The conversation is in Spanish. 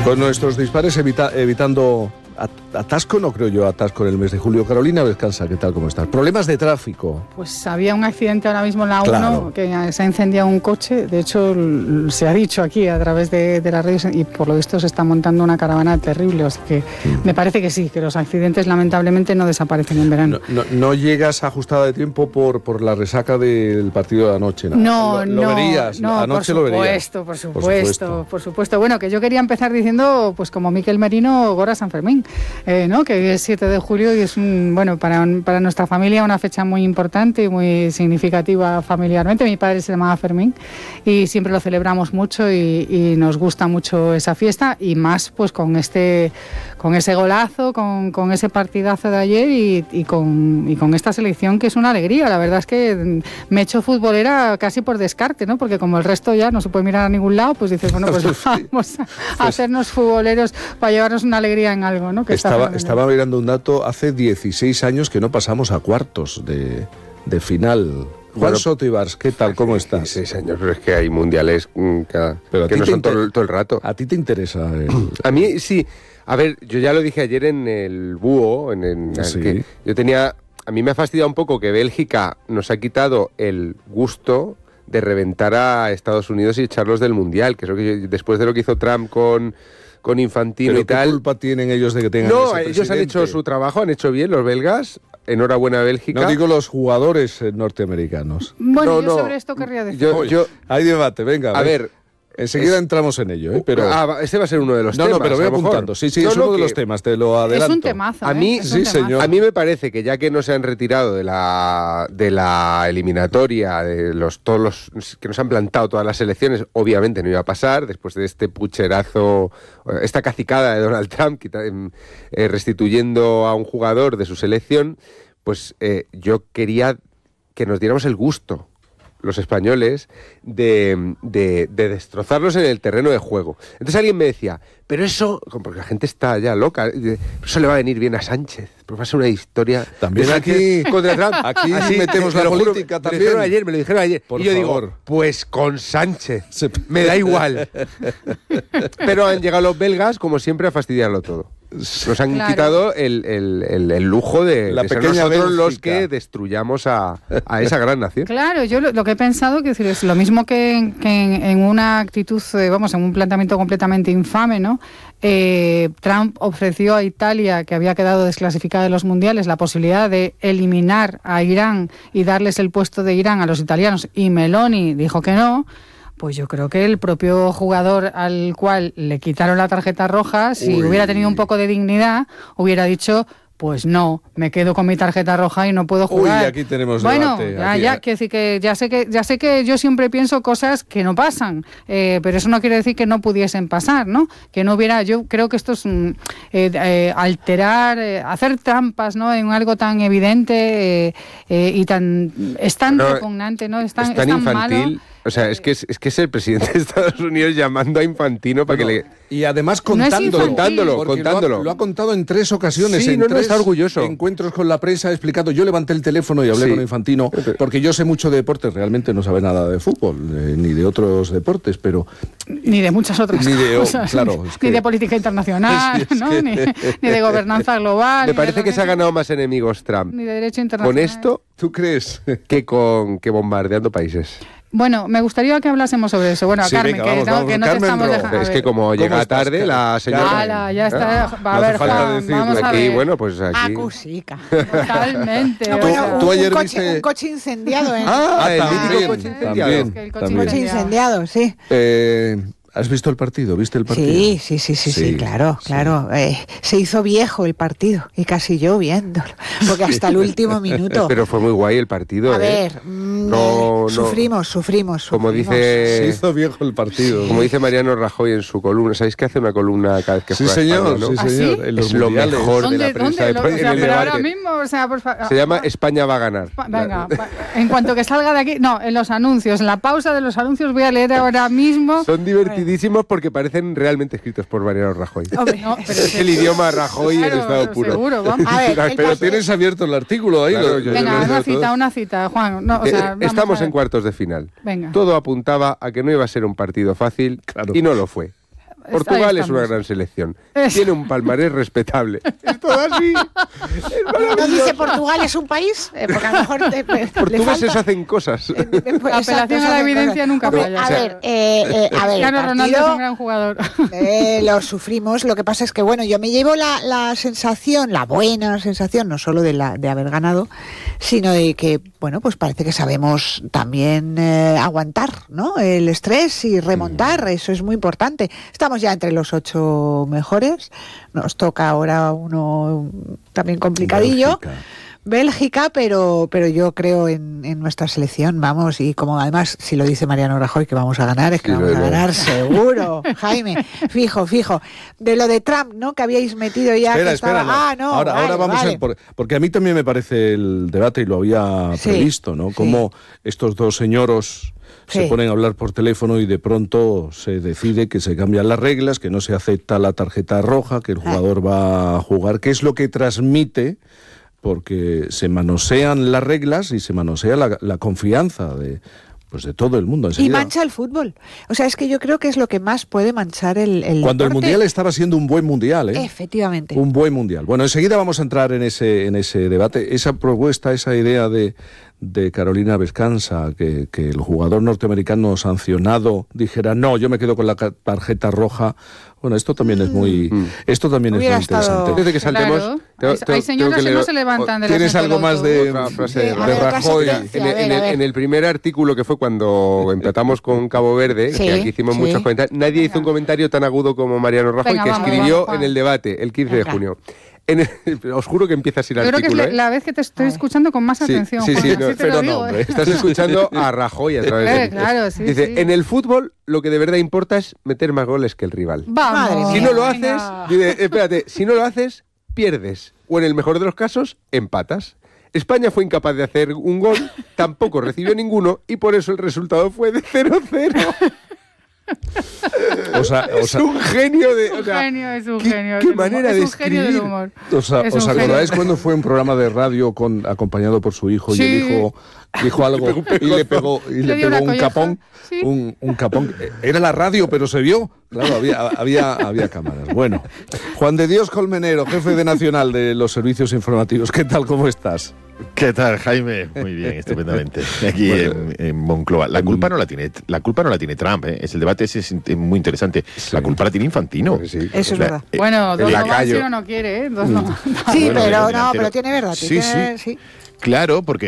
Con nuestros dispares evitando atasco, no creo yo atasco en el mes de julio. Carolina Descansa, ¿qué tal? ¿Cómo estás? ¿Problemas de tráfico? Pues había un accidente ahora mismo en la 1, Claro. que se ha incendiado un coche. De hecho, se ha dicho aquí a través de las redes, y por lo visto se está montando una caravana terrible. O sea que me parece que sí, que los accidentes lamentablemente no desaparecen en verano. No llegas ajustada de tiempo por la resaca del partido de anoche, ¿no? Lo verías, no, anoche por lo verías. Por supuesto. Bueno, que yo quería empezar diciendo, pues como Miquel Merino, Gora San Fermín, ¿no? Que es 7 de julio y es para nuestra familia una fecha muy importante y muy significativa familiarmente. Mi padre se llamaba Fermín y siempre lo celebramos mucho y nos gusta mucho esa fiesta, y más pues con ese golazo, con ese partidazo de ayer y con esta selección, que es una alegría. La verdad es que me he hecho futbolera casi por descarte, ¿no? Porque como el resto ya no se puede mirar a ningún lado, pues dices, bueno, pues vamos a hacernos futboleros para llevarnos una alegría en algo, ¿no? Que estaba mirando un dato, hace 16 años que no pasamos a cuartos de final. Juan Soto Ibars, ¿qué tal? ¿Cómo estás? 16 años, pero es que hay mundiales que no son todo el rato. ¿A ti te interesa? A mí sí. A ver, yo ya lo dije ayer en el Búho, Sí. que yo tenía... A mí me ha fastidiado un poco que Bélgica nos ha quitado el gusto de reventar a Estados Unidos y echarlos del Mundial, que es lo que después de lo que hizo Trump con Infantino y tal... ¿Qué culpa tienen ellos de que tengan No, ese ellos presidente? han hecho su trabajo, han hecho bien los belgas. Enhorabuena, Bélgica. No digo los jugadores norteamericanos. Bueno, No, yo no. sobre esto querría decir... Hay debate, venga. A ver... Enseguida entramos en ello, pero... este va a ser uno de los temas. No, pero voy apuntando. Sí, es uno de los temas, te lo adelanto. Es un temazo, A mí, es un temazo. señor. A mí me parece que ya que no se han retirado de la eliminatoria, de todos los que nos han plantado todas las elecciones, obviamente no iba a pasar, después de este pucherazo, esta cacicada de Donald Trump, restituyendo a un jugador de su selección, pues yo quería que nos diéramos el gusto, los españoles, de destrozarlos en el terreno de juego. Entonces alguien me decía, pero eso, porque la gente está ya loca, eso le va a venir bien a Sánchez, porque va a ser una historia... También aquí contra Trump. Aquí Así, metemos la política también. Me lo dijeron ayer. Por y yo favor. digo, pues con Sánchez, me da igual. Pero han llegado los belgas, como siempre, a fastidiarlo todo. Nos han quitado el lujo de ser nosotros Bélgica, los que destruyamos a esa gran nación. Claro, yo lo que he pensado, que es lo mismo que en una actitud, en un planteamiento completamente infame, ¿no? Trump ofreció a Italia, que había quedado desclasificada de los mundiales, la posibilidad de eliminar a Irán y darles el puesto de Irán a los italianos, y Meloni dijo que no. Pues yo creo que el propio jugador al cual le quitaron la tarjeta roja, si hubiera tenido un poco de dignidad, hubiera dicho, pues no, me quedo con mi tarjeta roja y no puedo jugar. Aquí tenemos bueno, debate. quiero decir que ya sé que yo siempre pienso cosas que no pasan, pero eso no quiere decir que no pudiesen pasar, ¿no? Que no hubiera, yo creo que esto es alterar, hacer trampas, ¿no? En algo tan evidente y es tan repugnante, ¿no? Es tan infantil. malo. O sea, es que es el presidente de Estados Unidos llamando a Infantino para que le... Y además No es contándolo. contándolo. Lo ha contado en 3 ocasiones. Sí, en no, 3 está orgulloso. encuentros con la prensa, explicando. Yo levanté el teléfono y hablé Sí. con Infantino, porque yo sé mucho de deportes, realmente no sabe nada de fútbol, ni de otros deportes, pero... Ni de muchas otras cosas. Claro, ni de política internacional, Sí, ¿no? Ni de gobernanza global. Me parece que se ha ganado más enemigos Trump Ni de derecho internacional. con esto ¿Tú crees? que bombardeando países. Bueno, me gustaría que hablásemos sobre eso. Bueno, Sí, Carmen, venga, que vamos, no te Carmen estamos Ro. dejando. Es que como llega estás, tarde Carmen? la señora... ¡Hala! Ya está. No A hace ver, falta Juan, decirlo. vamos a Aquí, ver. bueno, pues aquí... Acusica. Totalmente. No, o bueno, sea, tú ayer un viste- coche incendiado, ¿eh? el también, mítico coche incendiado. Es que el coche también. Un coche incendiado, sí. ¿Has visto el partido? ¿Viste el partido? Sí, claro. Se hizo viejo el partido y casi yo viéndolo, porque hasta el último minuto. Pero fue muy guay el partido, A ver, sufrimos. Como Se dice... hizo viejo el partido. Como dice Mariano Rajoy en su columna, ¿sabéis que hace una columna cada vez que Sí, juega señor, España, ¿no? sí, señor. ¿Ah, sí? En los Es lo mundiales. mejor de la prensa de O en sea, el pero ahora debate. mismo, o sea, por favor. Se llama España va a ganar. Venga, en cuanto que salga de aquí, no, en los anuncios, en la pausa de los anuncios voy a leer ahora mismo. Son divertidísimos porque parecen realmente escritos por Mariano Rajoy. Hombre, No, pero Es el idioma Rajoy en claro, estado puro. Seguro, vamos. A ver, Pero tienes abierto el artículo ahí. Claro, yo Venga, lo leo una cita, Juan. No, o sea, vamos Estamos a ver. en cuartos de final. Venga. Todo apuntaba a que no iba a ser un partido fácil Claro. y no lo fue. Portugal es una gran selección. Tiene un palmarés respetable. Es todo así. ¿No dice Portugal es un país? Porque a lo mejor portugueses hacen cosas. La apelación a la evidencia nunca falla. A ver, Cristiano Ronaldo es un gran jugador. Lo sufrimos. Lo que pasa es que, bueno, yo me llevo la sensación, la buena sensación, no solo de haber ganado, sino de que, bueno, pues parece que sabemos también aguantar, ¿no? El estrés y remontar. Eso es muy importante. Estamos ya entre los 8 mejores. Nos toca ahora uno también complicadillo. Bélgica, pero yo creo en nuestra selección, vamos, y como además, si lo dice Mariano Rajoy que vamos a ganar, es que vamos a ganar seguro, Jaime, fijo. De lo de Trump, ¿no? Que habíais metido ya. Espera, no. Ahora vamos a... Porque a mí también me parece el debate, y lo había previsto, ¿no? Como estos dos señoros se ponen a hablar por teléfono y de pronto se decide que se cambian las reglas, que no se acepta la tarjeta roja, que el jugador va a jugar, que es lo que transmite... porque se manosean las reglas y se manosea la confianza de todo el mundo. Enseguida. Y mancha el fútbol. O sea, es que yo creo que es lo que más puede manchar el Cuando deporte. El Mundial estaba siendo un buen Mundial, ¿eh? Efectivamente. Un buen Mundial. Bueno, enseguida vamos a entrar en ese debate. Esa propuesta, esa idea de Carolina Vescanza, que el jugador norteamericano sancionado dijera, no, yo me quedo con la tarjeta roja. Bueno, esto también es muy interesante. Desde que saltemos, hay señoras que no se levantan de la ¿Tienes algo más de Rajoy? En el primer artículo, que fue cuando empatamos con Cabo Verde, que aquí hicimos muchos comentarios, nadie hizo un comentario tan agudo como Mariano Rajoy, que escribió en el debate el 15 de junio. Os juro que empieza sin artículo. Yo creo que es la vez que te estoy escuchando con más atención. Sí, Juan, pero no, hombre. Estás escuchando a Rajoy a través de... Claro, sí. Dice, en el fútbol lo que de verdad importa es meter más goles que el rival. Vamos. Si no lo haces, si no lo haces, pierdes. O en el mejor de los casos, empatas. España fue incapaz de hacer un gol, tampoco recibió ninguno, y por eso el resultado fue de 0-0. Es un genio de... Es un genio. ¿Qué manera de escribir? Del humor. ¿Os acordáis cuando fue un programa de radio acompañado por su hijo y el hijo dijo algo y le pegó un capón? ¿Sí? Un capón. Era la radio, pero se vio. Claro, había cámaras. Bueno, Juan de Dios Colmenero, jefe de Nacional de los Servicios Informativos. ¿Qué tal? ¿Cómo estás? ¿Qué tal, Jaime? Muy bien, estupendamente. Aquí en Moncloa. La culpa no la tiene Trump, ¿eh? El debate es muy interesante. Sí. La culpa la tiene Infantino. Pues sí. Eso es verdad. Bueno, dos no van si uno no quiere, ¿eh? Dos no. Sí, pero tiene verdad. Sí. Claro, porque